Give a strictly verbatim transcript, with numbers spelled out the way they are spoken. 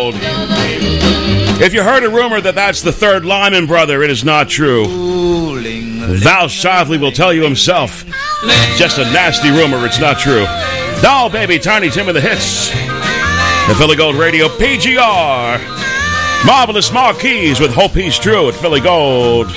Gold. If you heard a rumor that that's the third Lyman brother, it is not true. Val Shively will tell you himself. Just a nasty rumor, it's not true. Doll Baby, Tiny Tim of the Hits. The Philly Gold Radio P G R. Marvelous Marquise with Hope He's True at Philly Gold.